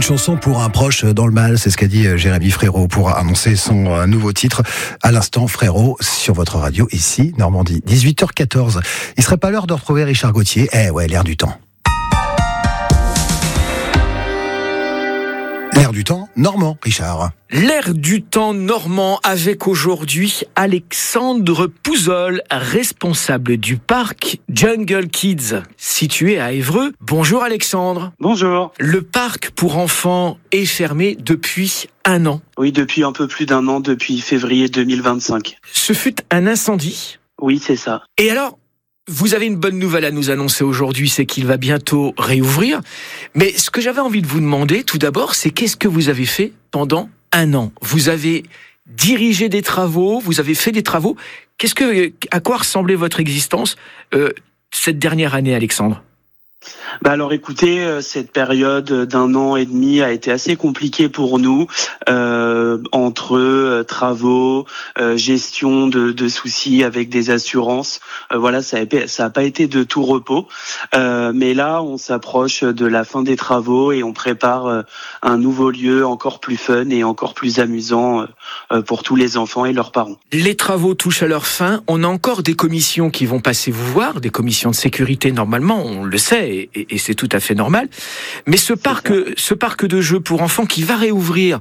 chanson pour un proche dans le mal, c'est ce qu'a dit Jérémy Frérot pour annoncer son nouveau titre. À l'instant, Frérot, sur votre radio, ici, Normandie. 18h14. Il serait pas l'heure de retrouver Richard Gauthier. Eh ouais, l'air du temps. L'air du temps normand, Richard. L'air du temps normand avec aujourd'hui Alexandre Pouzol, responsable du parc Jungle Kids, situé à Évreux. Bonjour Alexandre. Bonjour. Le parc pour enfants est fermé depuis 1 an. Oui, depuis un peu plus d'1 an, depuis février 2025. Ce fut un incendie. Oui, c'est ça. Et alors, vous avez une bonne nouvelle à nous annoncer aujourd'hui, c'est qu'il va bientôt réouvrir. Mais ce que j'avais envie de vous demander, tout d'abord, c'est qu'est-ce que vous avez fait pendant 1 an ? Vous avez dirigé des travaux, vous avez fait des travaux. À quoi ressemblait votre existence cette dernière année, Alexandre ? Alors écoutez, cette période d'1 an et demi a été assez compliquée pour nous, entre travaux, gestion de soucis avec des assurances. Voilà, ça a pas été de tout repos. Mais là, on s'approche de la fin des travaux et on prépare un nouveau lieu encore plus fun et encore plus amusant pour tous les enfants et leurs parents. Les travaux touchent à leur fin. On a encore des commissions qui vont passer vous voir, des commissions de sécurité normalement, on le sait. Et c'est tout à fait normal. Mais ce parc de jeux pour enfants qui va réouvrir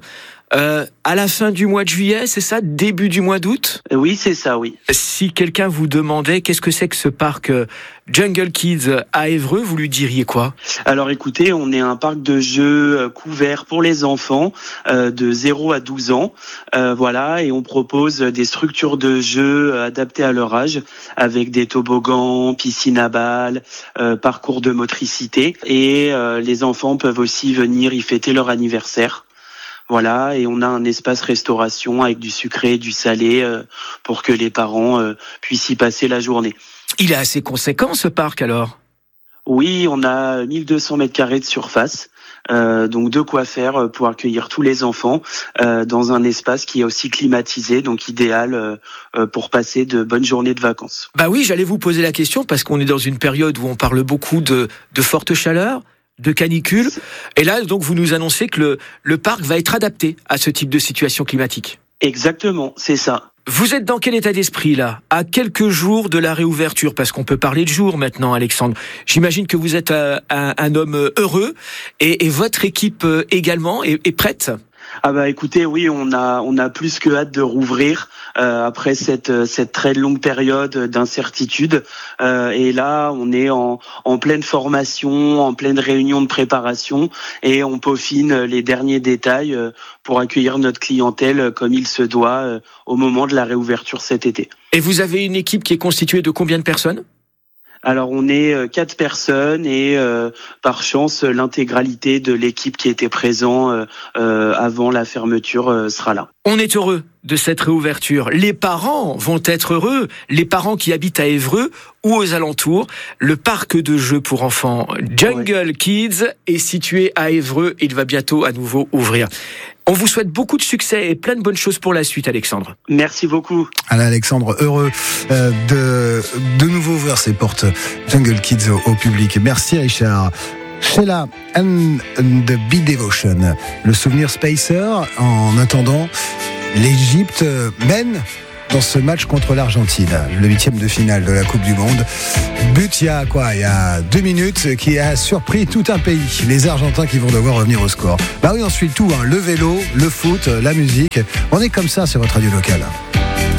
à la fin du mois de juillet, c'est ça, début du mois d'août ? Oui, c'est ça, oui. Si quelqu'un vous demandait qu'est-ce que c'est que ce parc Jungle Kids à Évreux, vous lui diriez quoi ? Alors écoutez, on est un parc de jeux couvert pour les enfants de 0 à 12 ans. Voilà, et on propose des structures de jeux adaptées à leur âge avec des toboggans, piscine à balles, parcours de motricité. Et les enfants peuvent aussi venir y fêter leur anniversaire. Voilà, et on a un espace restauration avec du sucré et du salé pour que les parents puissent y passer la journée. Il est assez conséquent ce parc alors ? Oui, on a 1200 mètres carrés de surface, donc de quoi faire pour accueillir tous les enfants dans un espace qui est aussi climatisé, donc idéal pour passer de bonnes journées de vacances. Bah oui, j'allais vous poser la question parce qu'on est dans une période où on parle beaucoup de forte chaleur, de canicule. Et là, donc, vous nous annoncez que le parc va être adapté à ce type de situation climatique. Exactement, c'est ça. Vous êtes dans quel état d'esprit, là, à quelques jours de la réouverture ? Parce qu'on peut parler de jours maintenant, Alexandre. J'imagine que vous êtes un homme heureux et votre équipe également est prête ? Ah bah écoutez, oui, on a plus que hâte de rouvrir après cette très longue période d'incertitude. Et là, on est en pleine formation, en pleine réunion de préparation, et on peaufine les derniers détails pour accueillir notre clientèle comme il se doit au moment de la réouverture cet été. Et vous avez une équipe qui est constituée de combien de personnes ? Alors on est 4 personnes et par chance l'intégralité de l'équipe qui était présent avant la fermeture sera là. On est heureux de cette réouverture. Les parents vont être heureux, les parents qui habitent à Évreux ou aux alentours. Le parc de jeux pour enfants Jungle Kids est situé à Évreux. Il va bientôt à nouveau ouvrir. On vous souhaite beaucoup de succès et plein de bonnes choses pour la suite, Alexandre. Merci beaucoup. Alexandre, heureux de nouveau ouvrir ses portes Jungle Kids au public. Merci Richard. Sheila and the Bee Devotion, le souvenir Spacer. En attendant, l'Égypte mène dans ce match contre l'Argentine, le 8e de finale de la Coupe du Monde. But il y a 2 minutes, qui a surpris tout un pays. Les Argentins qui vont devoir revenir au score. Bah oui, on suit tout, le vélo, le foot, la musique. On est comme ça sur votre radio locale.